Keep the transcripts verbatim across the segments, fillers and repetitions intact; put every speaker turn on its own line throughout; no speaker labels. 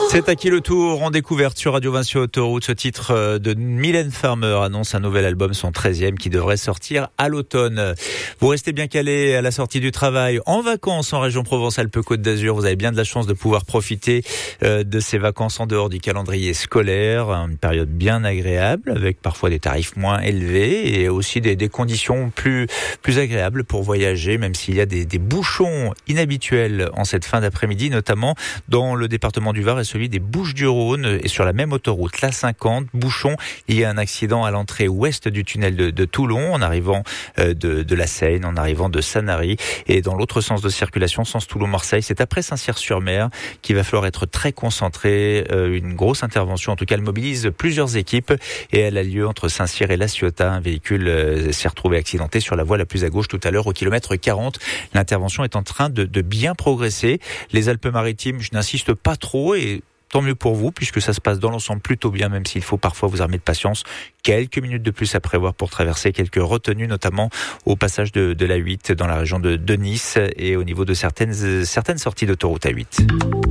C'est à qui le tour en découverte sur Radio Vinci Autoroute. Ce titre de Mylène Farmer annonce un nouvel album, son treizième, qui devrait sortir à l'automne. Vous restez bien calés à la sortie du travail, en vacances en région Provence-Alpes-Côte d'Azur. Vous avez bien de la chance de pouvoir profiter de ces vacances en dehors du calendrier scolaire. Une période bien agréable, avec parfois des tarifs moins élevés et aussi des, des conditions plus, plus agréables pour voyager, même s'il y a des, des bouchons inhabituels en cette fin d'après-midi, notamment dans le département du Var et celui des Bouches-du-Rhône, et sur la même autoroute, l'A cinquante, bouchon. Il y a un accident à l'entrée ouest du tunnel de, de Toulon, en arrivant de, de la Seine, en arrivant de Sanary, et dans l'autre sens de circulation, sens Toulon-Marseille. C'est après Saint-Cyr-sur-Mer qu'il va falloir être très concentré. Une grosse intervention, en tout cas, elle mobilise plusieurs équipes, et elle a lieu entre Saint-Cyr et La Ciotat. Un véhicule s'est retrouvé accidenté sur la voie la plus à gauche tout à l'heure, au kilomètre quarante. L'intervention est en train de, de bien progresser. Les Alpes-Maritimes, je n'insiste pas trop, et tant mieux pour vous, puisque ça se passe dans l'ensemble plutôt bien, même s'il faut parfois vous armer de patience. Quelques minutes de plus à prévoir pour traverser, quelques retenues, notamment au passage de, de l'A huit dans la région de, de Nice et au niveau de certaines, certaines sorties d'autoroute A huit.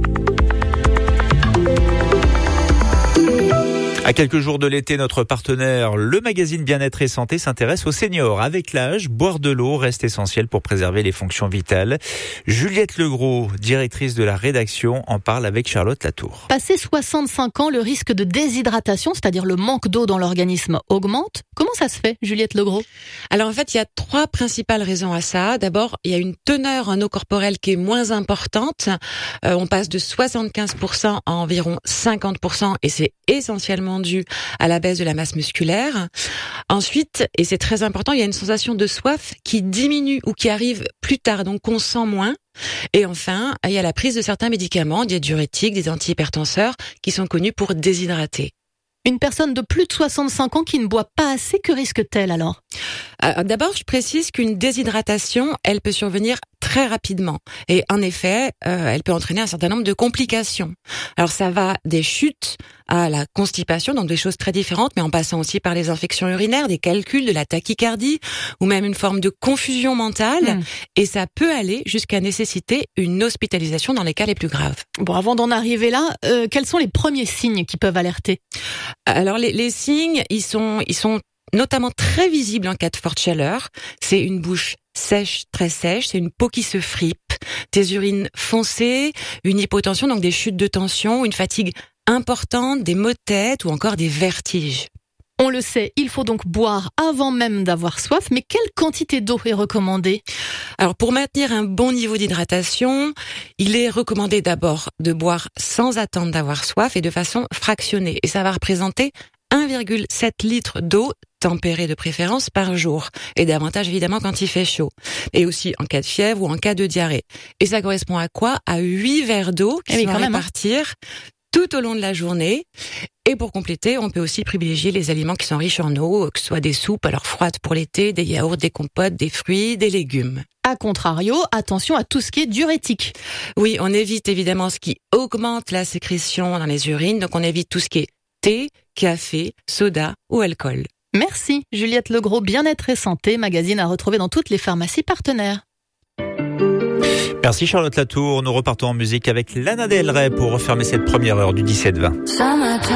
À quelques jours de l'été, notre partenaire, le magazine Bien-être et Santé, s'intéresse aux seniors. Avec l'âge, boire de l'eau reste essentiel pour préserver les fonctions vitales. Juliette Legros, directrice de la rédaction, en parle avec Charlotte Latour.
Passé soixante-cinq ans, le risque de déshydratation, c'est-à-dire le manque d'eau dans l'organisme, augmente. Comment ça se fait, Juliette Legros ?
Alors en fait, il y a trois principales raisons à ça. D'abord, il y a une teneur en eau corporelle qui est moins importante. Euh, on passe de soixante-quinze pour cent à environ cinquante pour cent, et c'est essentiellement dû à la baisse de la masse musculaire. Ensuite, et c'est très important, il y a une sensation de soif qui diminue ou qui arrive plus tard, donc on sent moins. Et enfin, il y a la prise de certains médicaments, des diurétiques, des antihypertenseurs, qui sont connus pour déshydrater.
Une personne de plus de soixante-cinq ans qui ne boit pas assez, que risque-t-elle alors ?
euh, D'abord, je précise qu'une déshydratation, elle peut survenir très rapidement. Et en effet, euh, elle peut entraîner un certain nombre de complications. Alors ça va des chutes à la constipation, donc des choses très différentes, mais en passant aussi par les infections urinaires, des calculs, de la tachycardie, ou même une forme de confusion mentale. Mmh. Et ça peut aller jusqu'à nécessiter une hospitalisation dans les cas les plus graves.
Bon, avant d'en arriver là, euh, quels sont les premiers signes qui peuvent alerter ?
Alors les, les signes, ils sont, ils sont notamment très visibles en cas de forte chaleur. C'est une bouche sèche, très sèche, c'est une peau qui se fripe, des urines foncées, une hypotension, donc des chutes de tension, une fatigue importante, des maux de tête ou encore des vertiges.
On le sait, il faut donc boire avant même d'avoir soif, mais quelle quantité d'eau est recommandée ?
Alors pour maintenir un bon niveau d'hydratation, il est recommandé d'abord de boire sans attendre d'avoir soif et de façon fractionnée. Et ça va représenter un virgule sept litres d'eau, tempérée de préférence, par jour. Et davantage évidemment quand il fait chaud. Et aussi en cas de fièvre ou en cas de diarrhée. Et ça correspond à quoi ? À huit verres d'eau qui vont répartir tout au long de la journée. Et pour compléter, on peut aussi privilégier les aliments qui sont riches en eau, que ce soit des soupes, alors froides pour l'été, des yaourts, des compotes, des fruits, des légumes.
A contrario, attention à tout ce qui est diurétique.
Oui, on évite évidemment ce qui augmente la sécrétion dans les urines, donc on évite tout ce qui est thé, café, soda ou alcool.
Merci Juliette Legros, Bien-être et Santé, magazine à retrouver dans toutes les pharmacies partenaires.
Merci Charlotte Latour. Nous repartons en musique avec Lana Del Rey pour refermer cette première heure du dix-sept vingt.